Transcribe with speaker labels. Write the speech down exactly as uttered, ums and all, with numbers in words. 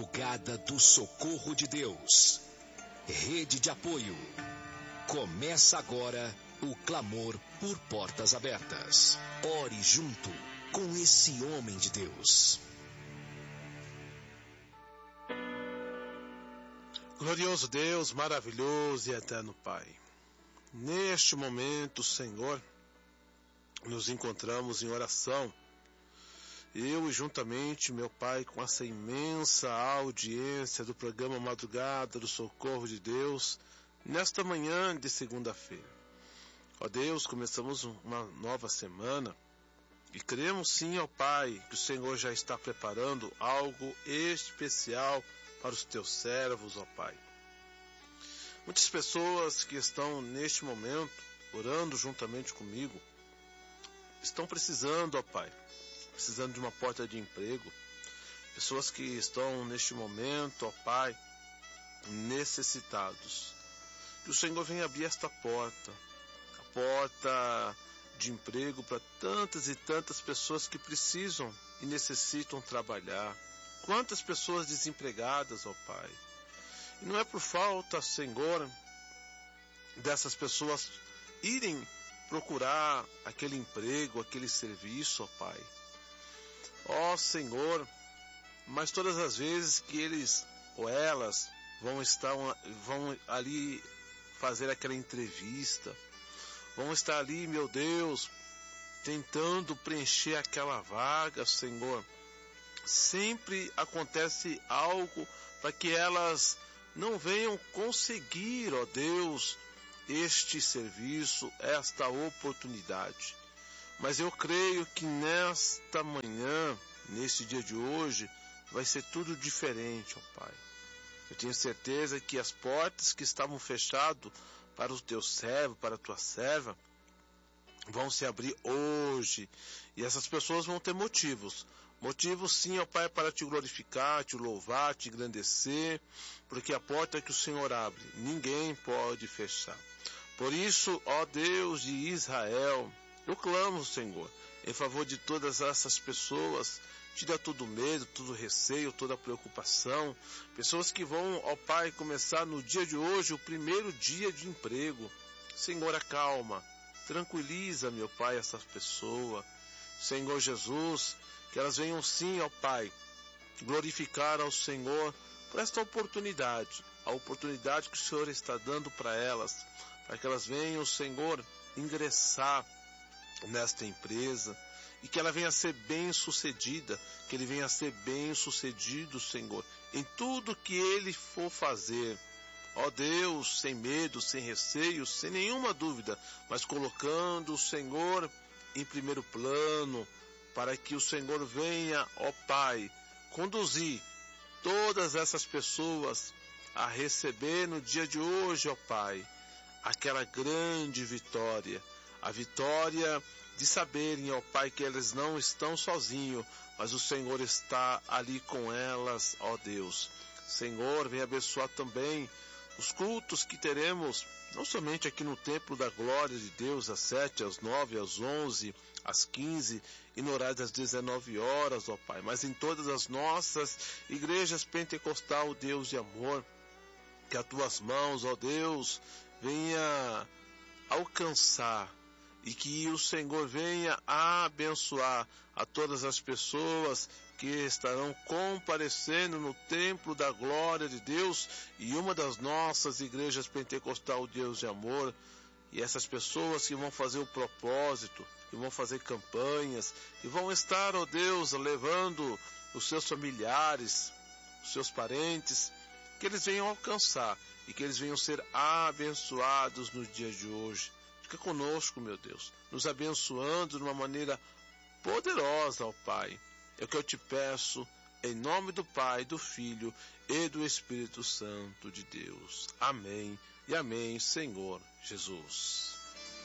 Speaker 1: Madrugada do Socorro de Deus. Rede de apoio. Começa agora o clamor por portas abertas. Ore junto com esse homem de Deus.
Speaker 2: Glorioso Deus, maravilhoso e eterno Pai. Neste momento, Senhor, nos encontramos em oração. Eu e juntamente, meu Pai, com essa imensa audiência do programa Madrugada do Socorro de Deus, nesta manhã de segunda-feira. Ó Deus, começamos uma nova semana e cremos sim, ó Pai, que o Senhor já está preparando algo especial para os teus servos, ó Pai. Muitas pessoas que estão neste momento orando juntamente comigo estão precisando, ó Pai, precisando de uma porta de emprego. Pessoas que estão neste momento, ó Pai, necessitados. Que o Senhor venha abrir esta porta, a porta de emprego para tantas e tantas pessoas que precisam e necessitam trabalhar. Quantas pessoas desempregadas, ó Pai. E não é por falta, Senhor, dessas pessoas irem procurar aquele emprego, aquele serviço, ó Pai. Ó Senhor, mas todas as vezes que eles ou elas vão estar vão ali fazer aquela entrevista, vão estar ali, meu Deus, tentando preencher aquela vaga, Senhor, sempre acontece algo para que elas não venham conseguir, ó Deus, este serviço, esta oportunidade. Mas eu creio que nesta manhã, nesse dia de hoje, vai ser tudo diferente, ó Pai. Eu tenho certeza que as portas que estavam fechadas para o teu servo, para a tua serva, vão se abrir hoje. E essas pessoas vão ter motivos. Motivos sim, ó Pai, para te glorificar, te louvar, te engrandecer, porque a porta que o Senhor abre, ninguém pode fechar. Por isso, ó Deus de Israel, eu clamo, Senhor, em favor de todas essas pessoas. Tira todo medo, todo receio, toda preocupação. Pessoas que vão, ó Pai, começar no dia de hoje, o primeiro dia de emprego. Senhor, acalma, tranquiliza, meu Pai, essas pessoas. Senhor Jesus, que elas venham sim, ó Pai, glorificar ao Senhor por esta oportunidade. A oportunidade que o Senhor está dando para elas, para que elas venham, Senhor, ingressar nesta empresa e que ela venha a ser bem sucedida, que ele venha a ser bem sucedido, Senhor, em tudo que ele for fazer. Ó Deus, sem medo, sem receio, sem nenhuma dúvida, mas colocando o Senhor em primeiro plano, para que o Senhor venha, ó Pai, conduzir todas essas pessoas a receber no dia de hoje, ó Pai, aquela grande vitória, a vitória de saberem, ó Pai, que eles não estão sozinhos, mas o Senhor está ali com elas, ó Deus. Senhor, vem abençoar também os cultos que teremos, não somente aqui no Templo da Glória de Deus, às sete, às nove, às onze, às quinze e no horário das dezenove horas, ó Pai, mas em todas as nossas igrejas pentecostal, Deus de amor, que as tuas mãos, ó Deus, venha alcançar e que o Senhor venha a abençoar a todas as pessoas que estarão comparecendo no Templo da Glória de Deus e uma das nossas igrejas pentecostal, Deus de amor, e essas pessoas que vão fazer o propósito, que vão fazer campanhas, que vão estar, ó Deus, levando os seus familiares, os seus parentes, que eles venham alcançar e que eles venham ser abençoados no dia de hoje. Fica conosco, meu Deus, nos abençoando de uma maneira poderosa, ó Pai. É o que eu te peço, em nome do Pai, do Filho e do Espírito Santo de Deus. Amém e amém, Senhor Jesus.